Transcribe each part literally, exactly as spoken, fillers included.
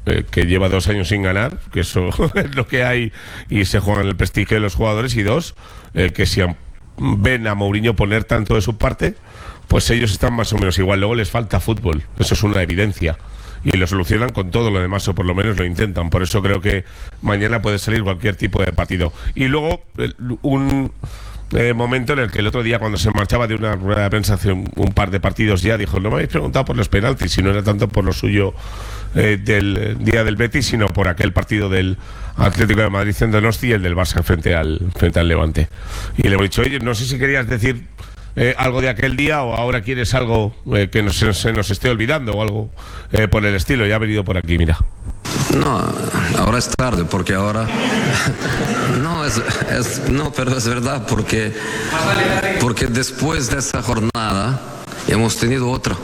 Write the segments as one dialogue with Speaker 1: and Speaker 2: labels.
Speaker 1: eh, que lleva dos años sin ganar, que eso es lo que hay, y se juega en el prestigio de los jugadores, y dos, eh, que si han, ven a Mourinho poner tanto de su parte, pues ellos están más o menos igual. Luego les falta fútbol, eso es una evidencia, y lo solucionan con todo lo demás, o por lo menos lo intentan. Por eso creo que mañana puede salir cualquier tipo de partido. Y luego un eh, momento en el que el otro día, cuando se marchaba de una rueda de prensa hace un, un par de partidos ya, dijo: no me habéis preguntado por los penaltis, si no era tanto por lo suyo eh, del día del Betis, sino por aquel partido del Atlético de Madrid en Donosti y el del Barça frente al, frente al Levante. Y le hemos dicho: oye, no sé si querías decir Eh, algo de aquel día, o ahora quieres algo eh, que nos, se nos esté olvidando, o algo eh, por el estilo. Ya ha venido por aquí, mira.
Speaker 2: No, ahora es tarde, porque ahora no es, es no, pero es verdad, porque porque después de esta jornada hemos tenido otra,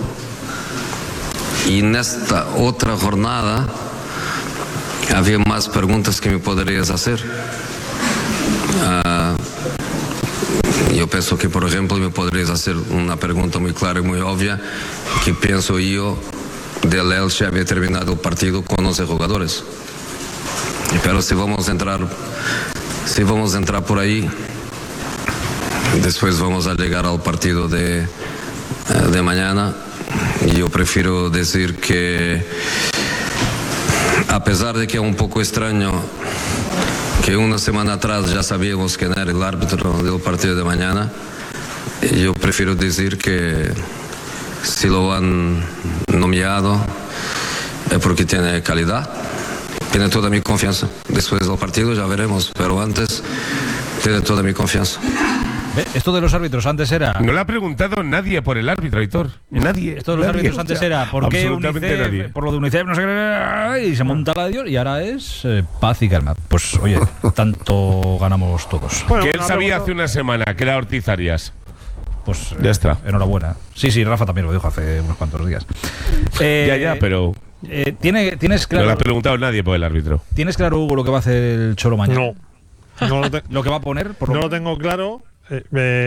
Speaker 2: y en esta otra jornada había más preguntas que me podrías hacer. Uh, Yo pienso que, por ejemplo, me podrías hacer una pregunta muy clara y muy obvia: que pienso yo del Elche había terminado el partido con once jugadores. Pero si vamos a entrar, si vamos a entrar por ahí, después vamos a llegar al partido de, de mañana. Y yo prefiero decir que, a pesar de que es un poco extraño que una semana atrás ya sabíamos quién era el árbitro del partido de mañana, yo prefiero decir que si lo han nombrado es porque tiene calidad, tiene toda mi confianza. Después del partido ya veremos, pero antes tiene toda mi confianza.
Speaker 3: Esto de los árbitros antes era...
Speaker 1: No le ha preguntado nadie por el árbitro, Aitor. Nadie.
Speaker 3: Esto de los
Speaker 1: nadie,
Speaker 3: árbitros antes
Speaker 1: o sea,
Speaker 3: era ¿por qué UNICEF?
Speaker 1: Nadie.
Speaker 3: Por lo de UNICEF, no sé qué, y se monta la de Dios, y ahora es eh, paz y calma. Pues oye, tanto ganamos todos.
Speaker 1: Bueno, que él sabía pregunta... hace una semana que era Ortiz Arias.
Speaker 3: Pues eh,
Speaker 1: ya está.
Speaker 3: Enhorabuena. Sí, sí, Rafa también lo dijo hace unos cuantos días.
Speaker 1: Eh, ya, ya, pero...
Speaker 3: Eh, ¿tiene, ¿Tienes claro?
Speaker 1: No le ha preguntado nadie por el árbitro.
Speaker 3: ¿Tienes claro, Hugo, lo que va a hacer el Cholo mañana?
Speaker 4: No. no lo, te...
Speaker 3: ¿Lo que va a poner? Por
Speaker 4: no
Speaker 3: lo...
Speaker 4: lo tengo claro. Eh,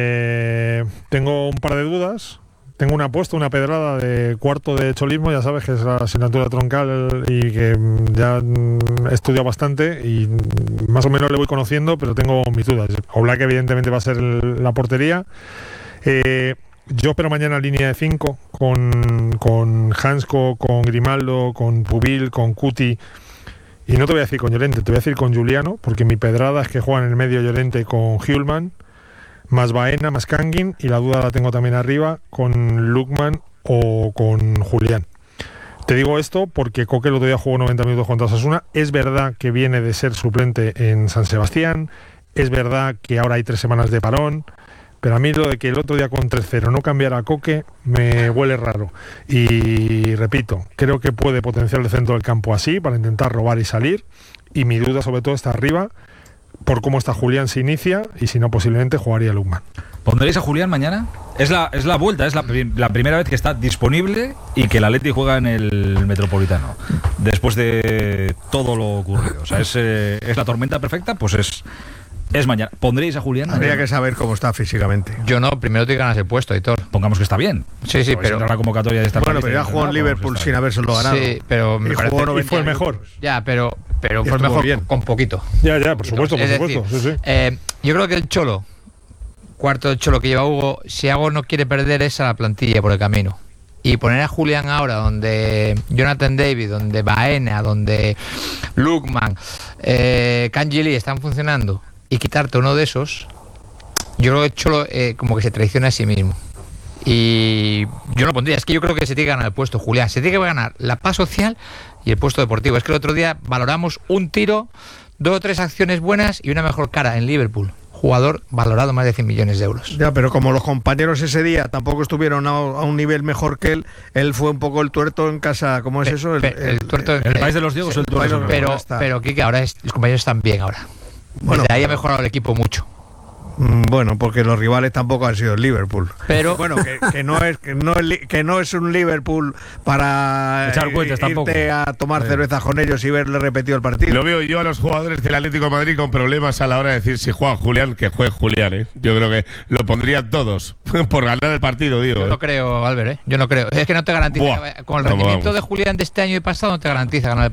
Speaker 4: eh, tengo un par de dudas. Tengo una apuesta, una pedrada de cuarto de cholismo, ya sabes que es la asignatura troncal y que ya he estudiado bastante y más o menos le voy conociendo, pero tengo mis dudas. Oblak evidentemente va a ser el, la portería. Eh, yo espero mañana línea de cinco con, con Hansko, con Grimaldo, con Pubil, con Cuti. Y no te voy a decir con Llorente, te voy a decir con Giuliano, porque mi pedrada es que juega en el medio Llorente con Hjulman, más Baena, más Kangin, y la duda la tengo también arriba con Lukman o con Julián. Te digo esto porque Coque el otro día jugó noventa minutos contra Osasuna. Es verdad que viene de ser suplente en San Sebastián, es verdad que ahora hay tres semanas de parón, pero a mí lo de que el otro día con tres cero no cambiara a Coque me huele raro. Y repito, creo que puede potenciar el centro del campo así para intentar robar y salir, y mi duda sobre todo está arriba por cómo está Julián si inicia, y si no, posiblemente jugaría Lukman.
Speaker 3: ¿Pondréis a Julián mañana? Es la, es la vuelta, es la, la primera vez que está disponible y que el Atleti juega en el Metropolitano, después de todo lo ocurrido. O sea, es, eh, es la tormenta perfecta, pues es, es mañana. ¿Pondréis a Julián?
Speaker 5: Habría que saber cómo está físicamente.
Speaker 6: Yo no, primero te ganas el puesto, Aitor.
Speaker 3: Pongamos que está bien.
Speaker 6: Sí, sí, pero...
Speaker 3: la convocatoria de esta
Speaker 5: bueno, pero ya jugó en Liverpool sin habérselo ganado.
Speaker 6: Sí, pero me
Speaker 5: y,
Speaker 6: parece...
Speaker 5: jugó
Speaker 4: y fue el mejor.
Speaker 6: Ya, pero... Pero fue mejor bien. Con poquito.
Speaker 4: Ya, ya, por supuesto, por
Speaker 6: es
Speaker 4: supuesto.
Speaker 6: Decir,
Speaker 4: sí, sí.
Speaker 6: Eh, yo creo que el Cholo, cuarto del Cholo que lleva Hugo, si algo no quiere perder es a la plantilla por el camino. Y poner a Julián ahora, donde Jonathan David, donde Baena, donde Lukman, eh, Kangili están funcionando, y quitarte uno de esos, yo creo que el Cholo eh, como que se traiciona a sí mismo. Y yo no lo pondría, es que yo creo que se tiene que ganar el puesto, Julián. Se tiene que ganar la paz social y el puesto deportivo. Es que el otro día valoramos un tiro, dos o tres acciones buenas y una mejor cara en Liverpool. Jugador valorado más de cien millones de euros.
Speaker 5: Ya, pero como los compañeros ese día tampoco estuvieron a, a un nivel mejor que él, él fue un poco el tuerto en casa. ¿Cómo es
Speaker 6: Pe,
Speaker 5: eso? El,
Speaker 6: pe, el, el tuerto
Speaker 3: el, el país de los diegos, el tuerto.
Speaker 6: Pero, pero, pero Kike, ahora es, los compañeros están bien ahora. Bueno, desde ahí ha mejorado el equipo mucho.
Speaker 5: Bueno, porque los rivales tampoco han sido el Liverpool.
Speaker 6: Pero
Speaker 5: bueno, que, que no es que no es, que no es un Liverpool para
Speaker 3: echar cuentas tampoco.
Speaker 5: Irte a tomar sí. cervezas con ellos y verle repetido el partido.
Speaker 1: Lo veo yo a los jugadores del Atlético de Madrid con problemas a la hora de decir si juega Julián, que juegue Julián, ¿eh? Yo creo que lo pondrían todos por ganar el partido, digo.
Speaker 6: Yo
Speaker 1: ¿eh?
Speaker 6: no creo, Albert, ¿eh? Yo no creo. Es que no te garantiza. Buah, con el rendimiento vamos. de Julián de este año y pasado no te garantiza ganar el